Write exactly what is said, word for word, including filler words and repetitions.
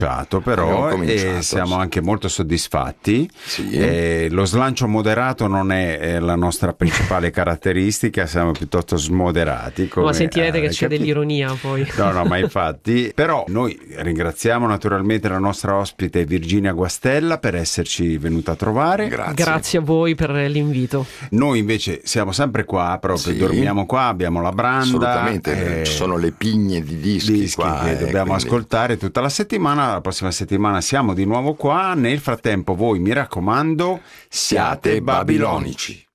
però e siamo anche molto soddisfatti. Sì. Eh, lo slancio moderato non è eh, la nostra principale caratteristica, siamo piuttosto smoderati. Come, ma sentirete eh, che c'è capito? dell'ironia poi. No, no, ma infatti. Però noi ringraziamo naturalmente la nostra ospite Virginia Guastella per esserci venuta a trovare. Grazie. Grazie a voi per l'invito. Noi invece siamo sempre qua, proprio Sì. dormiamo qua, abbiamo la branda. Assolutamente, eh, ci sono le pigne di dischi, dischi qua, che eh, dobbiamo quindi... ascoltare tutta la settimana. La prossima settimana siamo di nuovo qua. Nel frattempo voi, mi raccomando, siate babilonici.